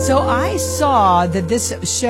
So I saw that this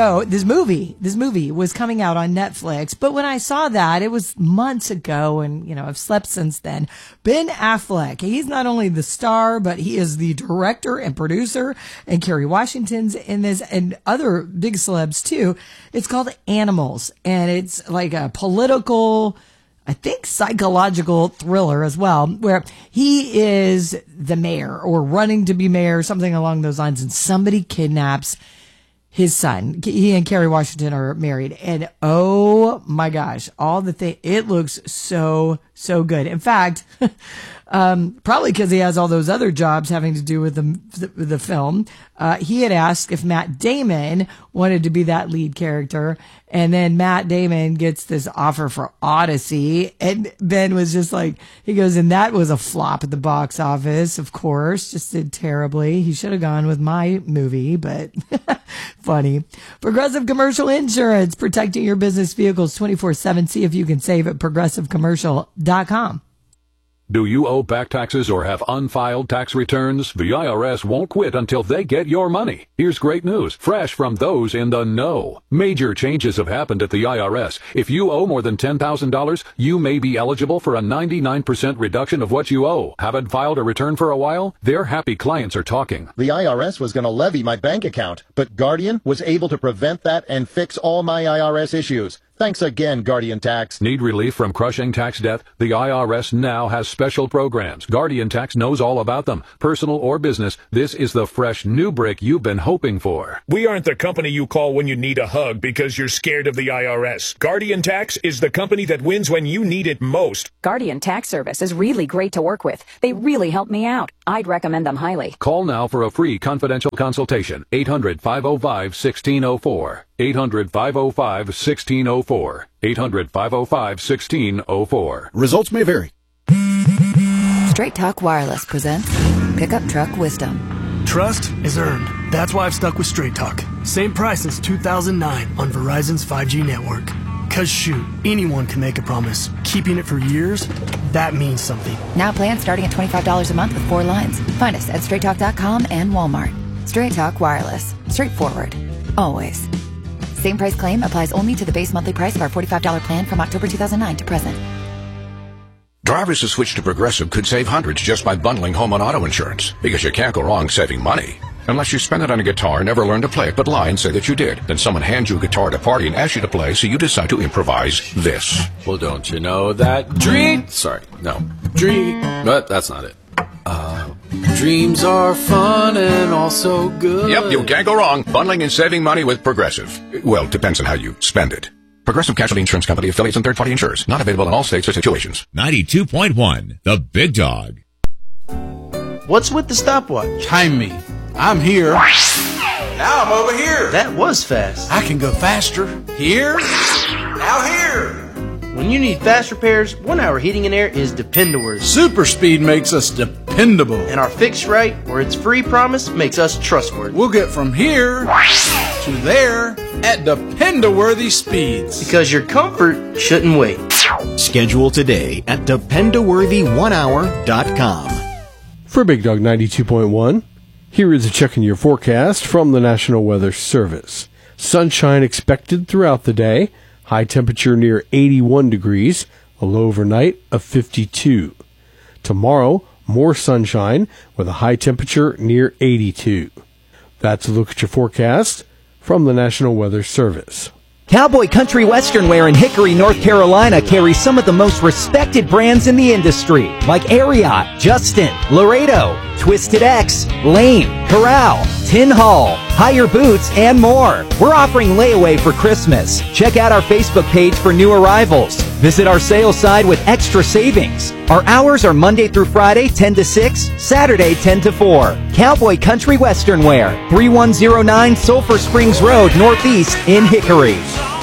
movie was coming out on Netflix, but when I saw that, it was months ago, and, I've slept since then. Ben Affleck, he's not only the star, but he is the director and producer, and Kerry Washington's in this, and other big celebs too. It's called Animals, and it's like a political, I think, psychological thriller as well, where he is the mayor or running to be mayor, something along those lines, and somebody kidnaps his son. He and Kerry Washington are married, and oh my gosh, it looks so good. In fact, probably because he has all those other jobs having to do with the film, he had asked if Matt Damon wanted to be that lead character, and then Matt Damon gets this offer for Odyssey, and Ben was just like, he goes, and that was a flop at the box office, of course, just did terribly. He should have gone with my movie, but funny. Progressive Commercial Insurance, protecting your business vehicles 24/7. See if you can save at progressivecommercial.com. Do you owe back taxes or have unfiled tax returns? The IRS won't quit until they get your money. Here's great news, fresh from those in the know. Major changes have happened at the IRS. If you owe more than $10,000, you may be eligible for a 99% reduction of what you owe. Haven't filed a return for a while? Their happy clients are talking. The IRS was going to levy my bank account, but Guardian was able to prevent that and fix all my IRS issues. Thanks again, Guardian Tax. Need relief from crushing tax debt? The IRS now has special programs. Guardian Tax knows all about them. Personal or business, this is the fresh new break you've been hoping for. We aren't the company you call when you need a hug because you're scared of the IRS. Guardian Tax is the company that wins when you need it most. Guardian Tax Service is really great to work with. They really help me out. I'd recommend them highly. Call now for a free confidential consultation. 800-505-1604. 800-505-1604. 800-505-1604. Results may vary. Straight Talk Wireless presents Pickup Truck Wisdom. Trust is earned. That's why I've stuck with Straight Talk. Same price since 2009 on Verizon's 5G network. Cause shoot, anyone can make a promise. Keeping it for years, that means something. Now plans starting at $25 a month with 4 lines. Find us at straighttalk.com and Walmart. Straight Talk Wireless. Straightforward. Always. Same price claim applies only to the base monthly price of our $45 plan from October 2009 to present. Drivers who switch to Progressive could save hundreds just by bundling home and auto insurance, because you can't go wrong saving money. Unless you spend it on a guitar and never learn to play it but lie and say that you did. Then someone hands you a guitar at a party and asks you to play, so you decide to improvise this. Well, don't you know that but that's not it. Dreams are fun and also good. Yep, you can't go wrong. Bundling and saving money with Progressive. Well, depends on how you spend it. Progressive Casualty Insurance Company, affiliates, and third-party insurers. Not available in all states or situations. 92.1, The Big Dog. What's with the stopwatch? Time me. I'm here. Now I'm over here. That was fast. I can go faster. Here. Now here. When you need fast repairs, 1 Hour Heating and Air is dependable. Super speed makes us dependable. And our fix right, or its free promise, makes us trustworthy. We'll get from here to there at dependable speeds. Because your comfort shouldn't wait. Schedule today at dependaworthy1hour.com. For Big Dog 92.1, here is a check in your forecast from the National Weather Service. Sunshine expected throughout the day. High temperature near 81 degrees, a low overnight of 52. Tomorrow, more sunshine with a high temperature near 82. That's a look at your forecast from the National Weather Service. Cowboy Country Western Wear in Hickory, North Carolina carries some of the most respected brands in the industry, like Ariat, Justin, Laredo, Twisted X, Lane, Corral, Tin Hall, Higher Boots, and more. We're offering layaway for Christmas. Check out our Facebook page for new arrivals. Visit our sales side with extra savings. Our hours are Monday through Friday, 10 to 6, Saturday, 10 to 4. Cowboy Country Western Wear, 3109 Sulphur Springs Road, Northeast in Hickory.